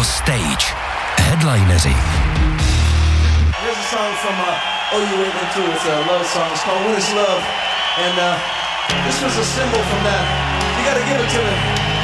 Radio Stage. Headlineři. Here's a song from Oh You Wait Me Too. It's a love song. It's called When Is Love. And this was a symbol from that. You gotta give it to me.